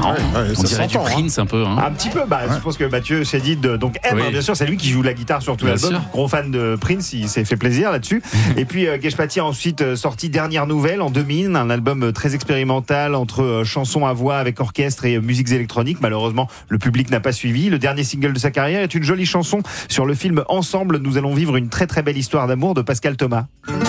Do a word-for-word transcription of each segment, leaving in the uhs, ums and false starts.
marrant. Ouais, ouais, On dirait du Prince, hein. un peu. Hein. Un petit peu, bah, ouais. Je pense que Mathieu s'est dit de, donc aime, oui. hein, bien sûr, c'est lui qui joue la guitare sur tout bien l'album. Sûr. Gros fan de Prince, il s'est fait plaisir là-dessus. Et puis euh, Geshpati a ensuite euh, sorti Dernière Nouvelle en deux mille, un album très expérimental entre euh, chansons à voix avec orchestre et euh, musiques électroniques. Malheureusement, le public n'a pas suivi. Le dernier single de sa carrière est une jolie chanson sur le film Ensemble. Nous allons vivre une très très belle histoire d'amour de Pascal Thomas.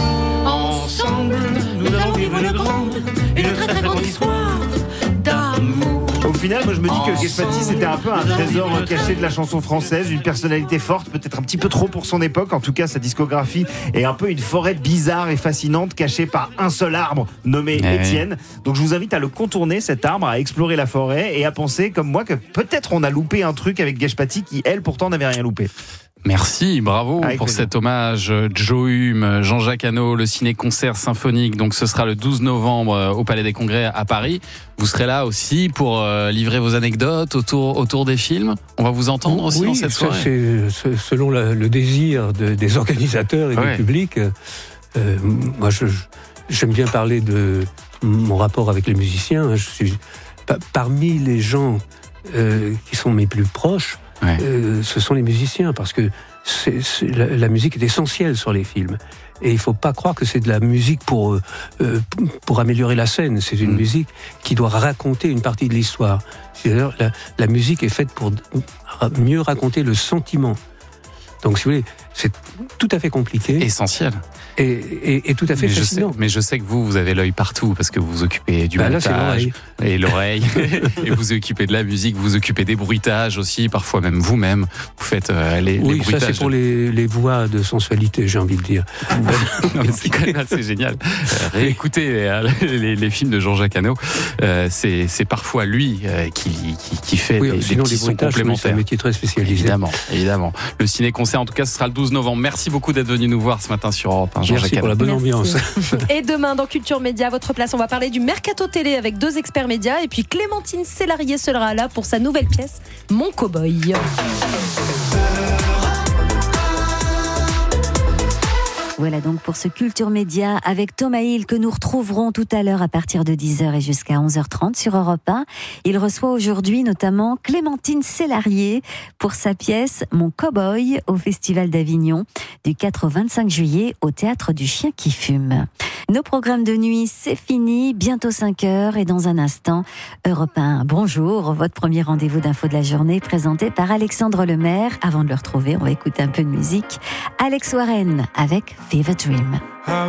Ensemble, nous allons vivre une grande, une très très grande histoire d'amour. Au final, moi je me dis que Geshpati c'était un peu un trésor caché de la chanson française, une personnalité forte, peut-être un petit peu trop pour son époque. En tout cas, sa discographie est un peu une forêt bizarre et fascinante cachée par un seul arbre nommé ouais. Étienne. Donc je vous invite à le contourner, cet arbre, à explorer la forêt et à penser comme moi que peut-être on a loupé un truc avec Geshpati qui, elle, pourtant n'avait rien loupé. Merci, bravo Avec pour plaisir. cet hommage. Joe Hume, Jean-Jacques Hano, le ciné-concert symphonique. Donc ce sera le douze novembre au Palais des Congrès à Paris. Vous serez là aussi pour euh, livrer vos anecdotes autour, autour des films. On va vous entendre aussi oui, dans cette ça, soirée. C'est, c'est selon la, le désir de, des organisateurs et ouais. du public. Euh, moi, je, j'aime bien parler de mon rapport avec les musiciens. Je suis parmi les gens euh, qui sont mes plus proches. Ouais. Euh, ce sont les musiciens, parce que c'est, c'est, la, la musique est essentielle sur les films. Et il ne faut pas croire que c'est de la musique pour, euh, pour améliorer la scène. C'est une mmh. musique qui doit raconter une partie de l'histoire. C'est-à-dire, la, la musique est faite pour mieux raconter le sentiment. Donc, si vous voulez, c'est tout à fait compliqué. Essentiel. Et, et, et tout à fait mais fascinant. Je sais, mais je sais que vous, vous avez l'œil partout parce que vous vous occupez du bah montage là, l'oreille. et l'oreille, et vous vous occupez de la musique, vous vous occupez des bruitages aussi, parfois même vous-même, vous faites euh, les, oui, les bruitages. Oui, ça c'est pour les, les voix de sensualité, j'ai envie de dire. Non, mais c'est quand même assez génial. Euh, réécoutez les, les, les films de Jean-Jacques Hano, euh, c'est, c'est parfois lui euh, qui, qui, qui fait oui, des, sinon, des petits sons complémentaires. C'est un métier très spécialisé. Évidemment, évidemment. Le ciné-concert, en tout cas, ce sera le douze novembre. Merci beaucoup d'être venu nous voir ce matin sur Europe un. Jean-Jacques Merci pour la bonne Merci. ambiance. Et demain, dans Culture Média, à votre place, on va parler du Mercato Télé avec deux experts médias. Et puis Clémentine Célarié sera là pour sa nouvelle pièce, Mon Cowboy. Voilà donc pour ce Culture Média avec Thomas Hill que nous retrouverons tout à l'heure à partir de dix heures et jusqu'à onze heures trente sur Europe un. Il reçoit aujourd'hui notamment Clémentine Célarié pour sa pièce Mon Cowboy au Festival d'Avignon du quatre au vingt-cinq juillet au Théâtre du Chien qui fume. Nos programmes de nuit, c'est fini, bientôt cinq heures et dans un instant, Europe un. Bonjour, votre premier rendez-vous d'info de la journée présenté par Alexandre Lemaire. Avant de le retrouver, on va écouter un peu de musique. Alex Warren avec Fever Dream.